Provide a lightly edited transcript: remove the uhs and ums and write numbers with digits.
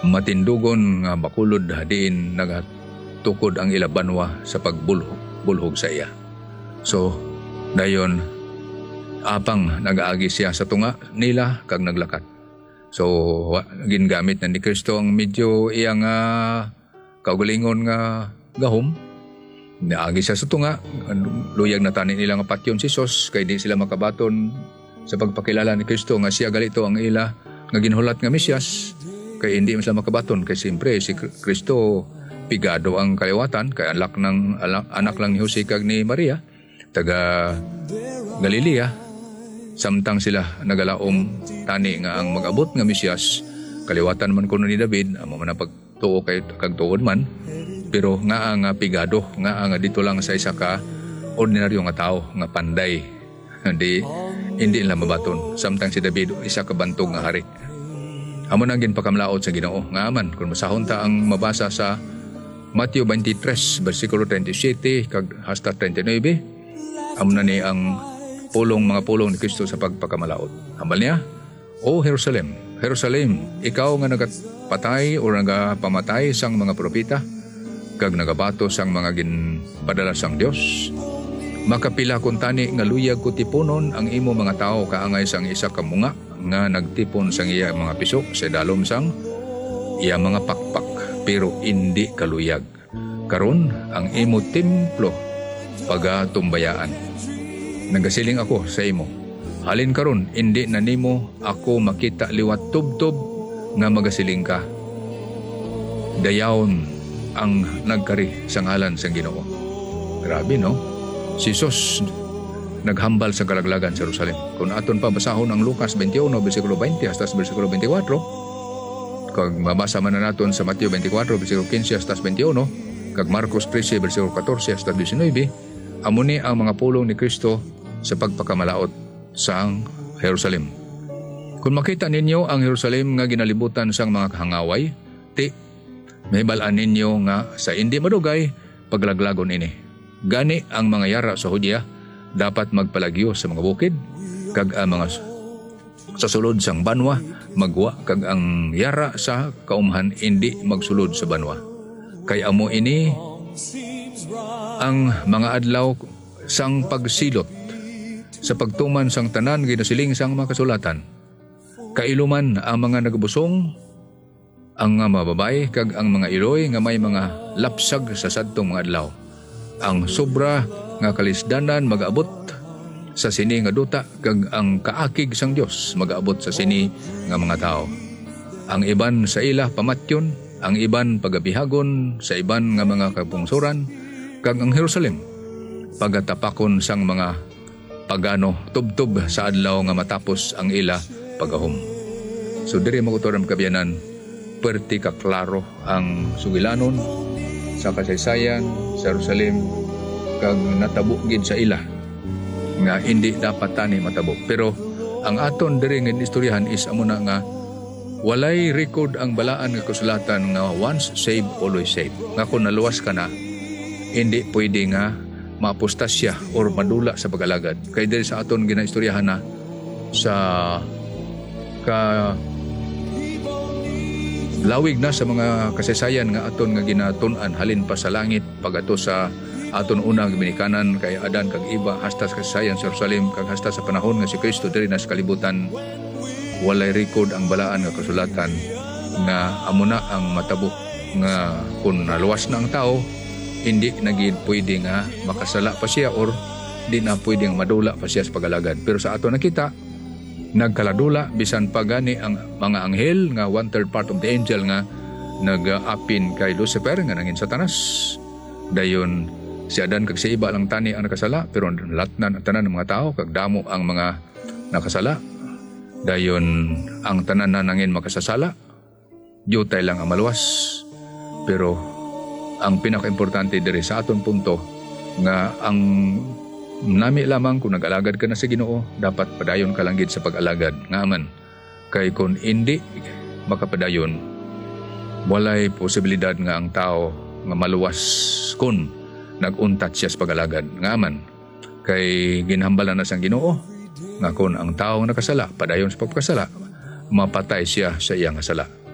matindugon nga bakulod diin nagatukod ang ila banwa sa pagbulhog sa iya. So dayon apang nagaagi siya sa tunga nila kag naglakat. So gingamit na ni Kristo ang medyo iyang kaugalingon nga gahom. Naagi siya sa tunga, luyag na tani nila nga patyon si Sos kay di sila makabaton sa pagpakilala ni Kristo nga siya galito ang ila nga ginhulat nga Mesyas, kay hindi sila makabaton kay siyempre si Kristo pigado ang kaliwatan kay anak lang ni Jose kag ni Maria taga Galilea. Samtang sila nagalaom tani nga ang mag-abot nga Mesyas kaliwatan man kuno ni David amo man pagtuo kay kag tuod man, pero nga ang pigado nga dito lang sa isa ka ordinaryo nga tao nga panday hindi nila mabaton. Samtang si David isa ka bantog nga hari. Amo nang ginpakamlaot sa Ginoo nga aman kung masahon ta ang mabasa sa Mateo 23 bersikulo 37 kag hasta 39. Amo na ni ang mga pulong ni Kristo sa pagpakamalaot. Hambal niya, O Jerusalem, Jerusalem, ikaw nga nagapatay o nagapamatay sang mga propeta kag nagabato sang mga ginpadala sang Dios. Makapila kun tani nga luyag ko tiponon ang imo mga tao kaangay sang isa ka munga nga nagtipon sang iya mga piso sa dalom sang iya mga pakpak, pero hindi kaluyag. Karon ang imo templo pagatumbayaan. Nagasiling ako sa imo, halin karon hindi na nimo ako makita liwat tubtob nga magasiling ka. Dayaon ang nagkari sa ngalan sang Ginoo. Grabe no? Si Jesus naghambal sa kalaglagan sa Jerusalem. Kung aton pa basahon ang Lucas 21 bersikulo 20 hasta bersikulo 24, kag mabasa man na naton sa Mateo 24 bersikulo 15 hasta 21, kag Marcos 13 bersikulo 14 hasta 19, amo ni ang mga pulong ni Kristo sa pagpakamalaot sa Jerusalem. Kung makita ninyo ang Jerusalem nga ginalibutan sang mga kahangaway, may balaan ninyo nga sa hindi madugay paglaglagon ini. Gani ang mga yara sa Judea dapat magpalagyo sa mga bukid, kag ang mga sa sulod sang banwa magwa, kag ang yara sa kaumhan hindi magsulod sa banwa. Kay amo ini ang mga adlaw sang pagsilot sa pagtuman sang tanan ginasiling sang mga kasulatan. Kailuman ang mga nagbusong, ang mga mababay, kag ang mga iloy nga may mga lapsag sa sadtong mga adlaw. Ang sobra nga kalisdanan magaabot sa sini nga duta, kag ang kaakig sang Dios magaabot sa sini nga mga tao. Ang iban sa ila pamatyon, ang iban pagabihagon sa iban nga mga kapungsuran, kag ang Jerusalem pagatapakon sang mga pagano tubtob sa adlaw nga matapos ang ila pagahom. So diri magutoram kabyanan, perti ka klaro ang sugilanon sa kasaysayan sa Jerusalem, kag natabo gid sa ila nga hindi dapat tani matabo. Pero ang aton diri nga istoryahan is amo na nga walay record ang balaan nga kasulatan nga once saved always saved. Nga kung naluwas ka na, hindi pwede nga mapostasya or madula sa pag-alagad. Kay diri sa aton ginaistoryahan na sa lawig na sa mga kasaysayan nga aton nga ginatun-an halin pa sa langit pagato sa aton unang ginikanan kay Adan kag Eva hasta sa kasaysayan sa Jerusalem kag hasta sa panahon nga si Kristo diri na sa kalibutan, walay record ang balaan nga kasulatan nga amo na ang matabo nga kung naluwas na ang tao, hindi naging pwede nga makasala pa siya or di na pwedeng madula pa siya sa pag-alagad. Pero sa ato nakita, nagkaladula bisan pa gani ang mga anghel nga 1/3 part of the angel nga nag-apin kay Lucifer nga nangin Satanas. Dayon si Adan kag si Eva lang tani ang nakasala, pero lahat na tanan ng mga tao kag damo ang mga nakasala. Dayon ang tanan na nangin makasasala, jutay lang ang maluwas. Pero ang pinaka-importante diri sa aton punto nga ang nami lamang kung nag-alagad ka na sa Ginoo, dapat padayon ka lang gid sa pag-alagad nga aman. Kay kung hindi makapadayon, walay posibilidad nga ang tao nga maluwas kung nag-untat siya sa pag-alagad nga aman. Kay ginhambalan na sang Ginoo nga kung ang tao nakasala, padayon sa pagkasala, mapatay siya sa iyang sala.